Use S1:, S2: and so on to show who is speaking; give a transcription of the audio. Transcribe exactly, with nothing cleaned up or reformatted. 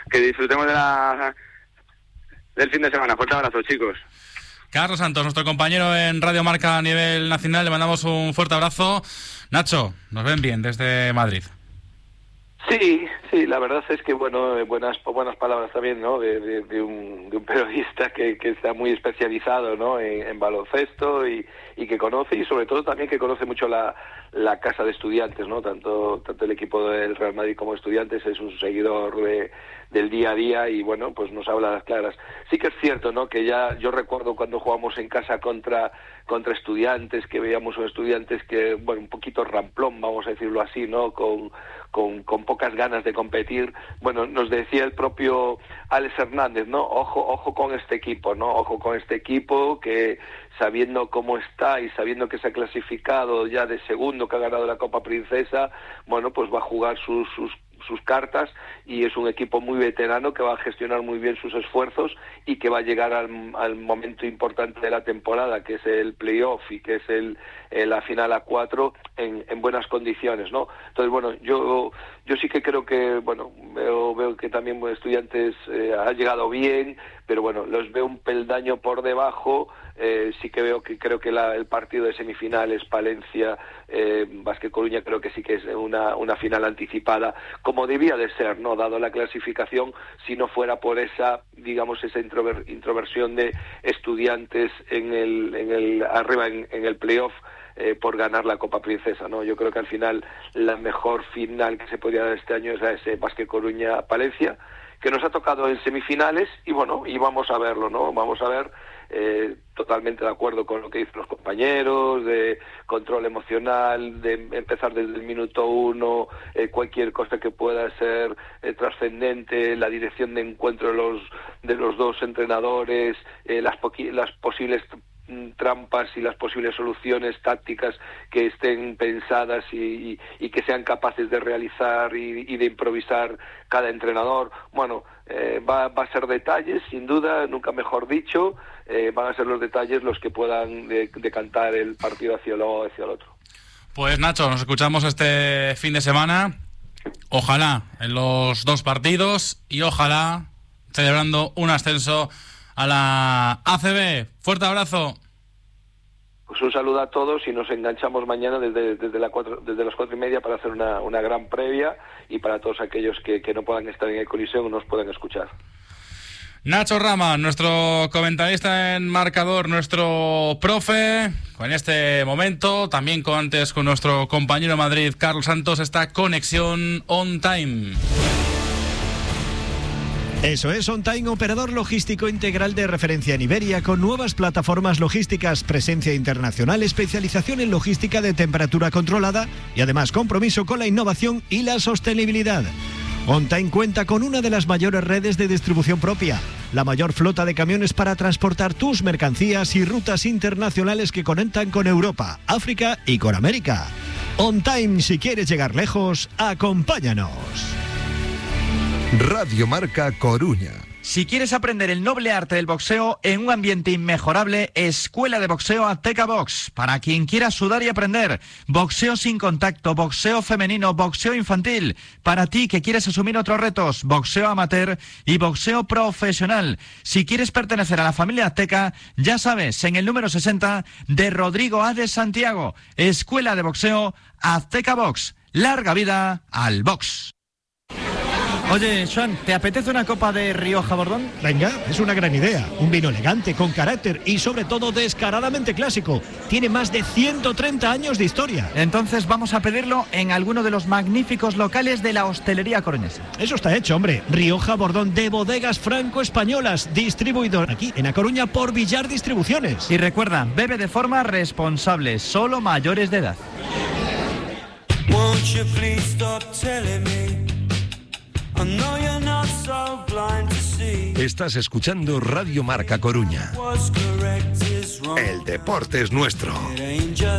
S1: que disfrutemos de la del fin de semana. Fuerte abrazo, chicos.
S2: Carlos Santos, nuestro compañero en Radio Marca a nivel nacional, le mandamos un fuerte abrazo. Nacho, nos ven bien desde Madrid.
S3: Sí, sí, la verdad es que, bueno, buenas buenas palabras también, ¿no?, de, de, de, un, de un periodista que, que está muy especializado, ¿no?, en, en baloncesto y, y que conoce, y sobre todo también que conoce mucho la, la casa de Estudiantes, ¿no?, tanto tanto el equipo del Real Madrid como Estudiantes. Es un seguidor de, del día a día y, bueno, pues nos habla a las claras. Sí que es cierto, ¿no?, que ya yo recuerdo cuando jugamos en casa contra contra Estudiantes, que veíamos a Estudiantes que, bueno, un poquito ramplón, vamos a decirlo así, ¿no?, con Con, con pocas ganas de competir. Bueno, nos decía el propio Alex Hernández, ¿no? Ojo, ojo con este equipo, ¿no? Ojo con este equipo que, sabiendo cómo está y sabiendo que se ha clasificado ya de segundo, que ha ganado la Copa Princesa, bueno, pues va a jugar sus, sus sus cartas, y es un equipo muy veterano que va a gestionar muy bien sus esfuerzos y que va a llegar al, al momento importante de la temporada, que es el playoff y que es el, el la final a cuatro en, en buenas condiciones, ¿no? Entonces, bueno, yo yo sí que creo que, bueno, veo veo que también bueno, Estudiantes eh, ha llegado bien, pero bueno, los veo un peldaño por debajo. Eh, sí que veo que creo que la, el partido de semifinales Palencia eh, Básquet Coruña, creo que sí que es una una final anticipada, como debía de ser, no, dado la clasificación, si no fuera por esa, digamos, esa introver, introversión de Estudiantes en el en el arriba en, en el playoff, eh, por ganar la Copa Princesa, ¿no? Yo creo que al final la mejor final que se podría dar este año es ese Básquet Coruña Palencia, que nos ha tocado en semifinales, y bueno, y vamos a verlo, ¿no? Vamos a ver. Eh, totalmente de acuerdo con lo que dicen los compañeros, de control emocional, de empezar desde el minuto uno, eh, cualquier cosa que pueda ser eh, trascendente, la dirección de encuentro de los de los dos entrenadores, eh, las, poqui- las posibles trampas y las posibles soluciones tácticas que estén pensadas y, y, y que sean capaces de realizar y, y de improvisar cada entrenador. Bueno, eh, va, va a ser detalles, sin duda, nunca mejor dicho, eh, van a ser los detalles los que puedan de, decantar el partido hacia el lado hacia el otro.
S2: Pues Nacho, nos escuchamos este fin de semana, ojalá en los dos partidos y ojalá celebrando un ascenso a la A C B. Fuerte abrazo.
S3: Pues un saludo a todos y nos enganchamos mañana desde desde, la cuatro, desde las cuatro y media para hacer una, una gran previa, y para todos aquellos que, que no puedan estar en el Coliseo nos pueden escuchar.
S2: Nacho Rama, nuestro comentarista en marcador, nuestro profe, con este momento, también con antes con nuestro compañero de Madrid, Carlos Santos, esta conexión on time.
S4: Eso es, On Time, operador logístico integral de referencia en Iberia, con nuevas plataformas logísticas, presencia internacional, especialización en logística de temperatura controlada y además compromiso con la innovación y la sostenibilidad. On Time cuenta con una de las mayores redes de distribución propia, la mayor flota de camiones para transportar tus mercancías y rutas internacionales que conectan con Europa, África y con América. On Time, si quieres llegar lejos, acompáñanos.
S5: Radio Marca Coruña.
S6: Si quieres aprender el noble arte del boxeo en un ambiente inmejorable, Escuela de Boxeo Azteca Box. Para quien quiera sudar y aprender. Boxeo sin contacto, boxeo femenino, boxeo infantil. Para ti que quieres asumir otros retos, boxeo amateur y boxeo profesional. Si quieres pertenecer a la familia Azteca, ya sabes, en el número sesenta de Rodrigo A. de Santiago. Escuela de Boxeo Azteca Box. Larga vida al box.
S7: Oye, Joan, ¿te apetece una copa de Rioja Bordón?
S4: Venga, es una gran idea. Un vino elegante, con carácter y sobre todo descaradamente clásico. Tiene más de ciento treinta años de historia.
S7: Entonces vamos a pedirlo en alguno de los magníficos locales de la hostelería coruñesa.
S4: Eso está hecho, hombre. Rioja Bordón de Bodegas Franco-Españolas, distribuidor aquí en A Coruña por Villar Distribuciones.
S7: Y recuerda, bebe de forma responsable, solo mayores de edad. Won't you please stop telling me?
S5: Estás escuchando Radio Marca Coruña. El deporte es nuestro.